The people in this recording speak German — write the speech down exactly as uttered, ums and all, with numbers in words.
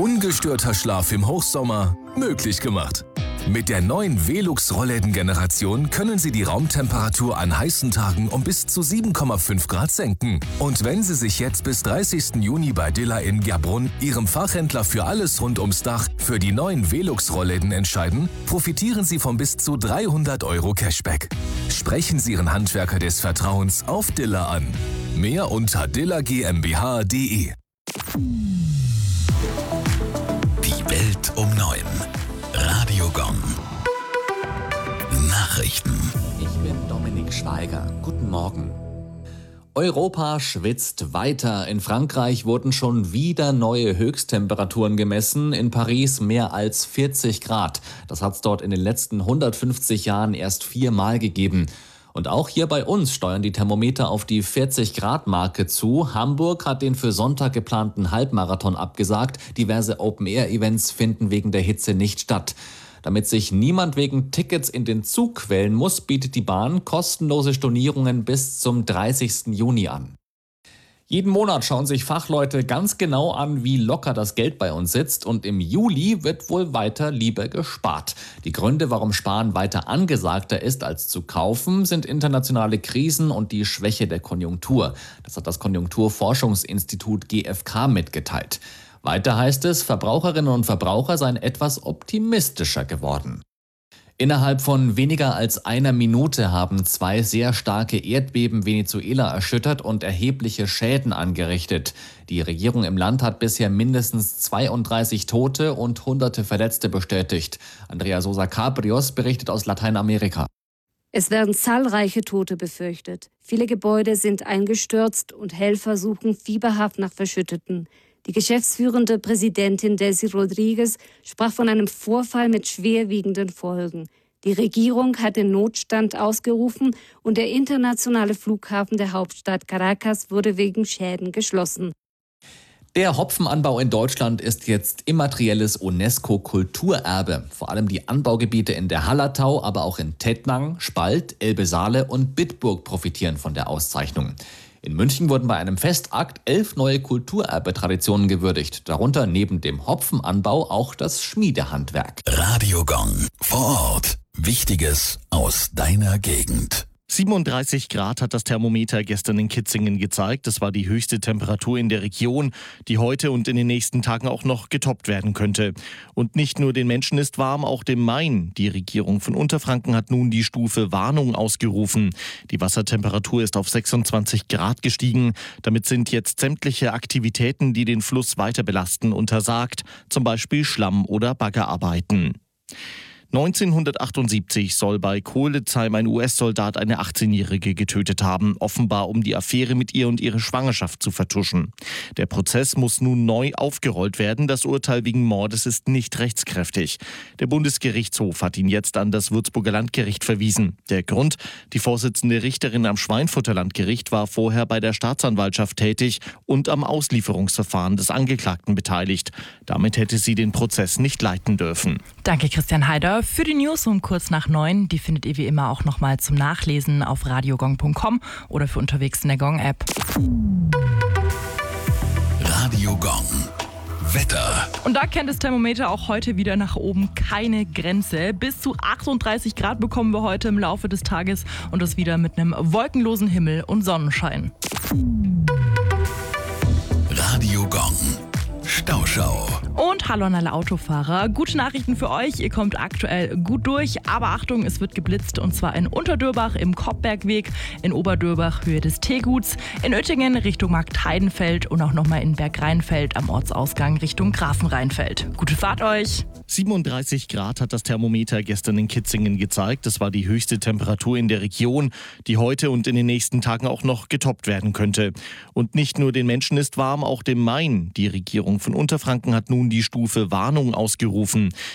Ungestörter Schlaf im Hochsommer möglich gemacht. Mit der neuen Velux-Rollläden-Generation können Sie die Raumtemperatur an heißen Tagen um bis zu sieben Komma fünf Grad senken. Und wenn Sie sich jetzt bis dreißigsten Juni bei Dilla in Gerbrunn, Ihrem Fachhändler für alles rund ums Dach, für die neuen Velux-Rollläden entscheiden, profitieren Sie von bis zu dreihundert Euro Cashback. Sprechen Sie Ihren Handwerker des Vertrauens auf Dilla an. Mehr unter dilla GmbH punkt de. Die Welt um neun. Radio Gong. Nachrichten. Ich bin Dominik Schweiger. Guten Morgen. Europa schwitzt weiter. In Frankreich wurden schon wieder neue Höchsttemperaturen gemessen. In Paris mehr als vierzig Grad. Das hat es dort in den letzten hundertfünfzig Jahren erst viermal gegeben. Und auch hier bei uns steuern die Thermometer auf die vierzig Grad Marke zu. Hamburg hat den für Sonntag geplanten Halbmarathon abgesagt. Diverse Open-Air-Events finden wegen der Hitze nicht statt. Damit sich niemand wegen Tickets in den Zug quälen muss, bietet die Bahn kostenlose Stornierungen bis zum dreißigsten Juni an. Jeden Monat schauen sich Fachleute ganz genau an, wie locker das Geld bei uns sitzt, und im Juli wird wohl weiter lieber gespart. Die Gründe, warum Sparen weiter angesagter ist als zu kaufen, sind internationale Krisen und die Schwäche der Konjunktur. Das hat das Konjunkturforschungsinstitut G F K mitgeteilt. Weiter heißt es, Verbraucherinnen und Verbraucher seien etwas optimistischer geworden. Innerhalb von weniger als einer Minute haben zwei sehr starke Erdbeben Venezuela erschüttert und erhebliche Schäden angerichtet. Die Regierung im Land hat bisher mindestens zweiunddreißig Tote und hunderte Verletzte bestätigt. Andrea Sosa Cabrios berichtet aus Lateinamerika. Es werden zahlreiche Tote befürchtet. Viele Gebäude sind eingestürzt und Helfer suchen fieberhaft nach Verschütteten. Die geschäftsführende Präsidentin Delcy Rodriguez sprach von einem Vorfall mit schwerwiegenden Folgen. Die Regierung hat den Notstand ausgerufen und der internationale Flughafen der Hauptstadt Caracas wurde wegen Schäden geschlossen. Der Hopfenanbau in Deutschland ist jetzt immaterielles UNESCO-Kulturerbe. Vor allem die Anbaugebiete in der Hallertau, aber auch in Tettnang, Spalt, Elbe-Saale und Bitburg profitieren von der Auszeichnung. In München wurden bei einem Festakt elf neue Kulturerbe-Traditionen gewürdigt. Darunter neben dem Hopfenanbau auch das Schmiedehandwerk. Radio Gong. Vor Ort. Wichtiges aus deiner Gegend. siebenunddreißig Grad hat das Thermometer gestern in Kitzingen gezeigt. Das war die höchste Temperatur in der Region, die heute und in den nächsten Tagen auch noch getoppt werden könnte. Und nicht nur den Menschen ist warm, auch dem Main. Die Regierung von Unterfranken hat nun die Stufe Warnung ausgerufen. Die Wassertemperatur ist auf sechsundzwanzig Grad gestiegen. Damit sind jetzt sämtliche Aktivitäten, die den Fluss weiter belasten, untersagt. Zum Beispiel Schlamm- oder Baggerarbeiten. neunzehnhundertachtundsiebzig soll bei Kohlezheim ein U S-Soldat eine achtzehnjährige getötet haben, offenbar um die Affäre mit ihr und ihre Schwangerschaft zu vertuschen. Der Prozess muss nun neu aufgerollt werden. Das Urteil wegen Mordes ist nicht rechtskräftig. Der Bundesgerichtshof hat ihn jetzt an das Würzburger Landgericht verwiesen. Der Grund: Die Vorsitzende Richterin am Schweinfurter Landgericht war vorher bei der Staatsanwaltschaft tätig und am Auslieferungsverfahren des Angeklagten beteiligt. Damit hätte sie den Prozess nicht leiten dürfen. Danke, Christian Heider. Für die News um kurz nach neun, die findet ihr wie immer auch nochmal zum Nachlesen auf radiogong punkt com oder für unterwegs in der Gong-App. Radio Gong. Wetter. Und da kennt das Thermometer auch heute wieder nach oben keine Grenze. Bis zu achtunddreißig Grad bekommen wir heute im Laufe des Tages und das wieder mit einem wolkenlosen Himmel und Sonnenschein. Radio Gong. Stauschau. Und hallo an alle Autofahrer. Gute Nachrichten für euch. Ihr kommt aktuell gut durch. Aber Achtung, es wird geblitzt. Und zwar in Unterdörbach im Koppbergweg, in Oberdörbach Höhe des Teeguts, in Oettingen Richtung Marktheidenfeld und auch nochmal in Bergrheinfeld am Ortsausgang Richtung Grafenrheinfeld. Gute Fahrt euch. siebenunddreißig Grad hat das Thermometer gestern in Kitzingen gezeigt. Das war die höchste Temperatur in der Region, die heute und in den nächsten Tagen auch noch getoppt werden könnte. Und nicht nur den Menschen ist warm, auch dem Main. Die Regierung von Unterfranken hat nun die Stufe Warnung ausgerufen.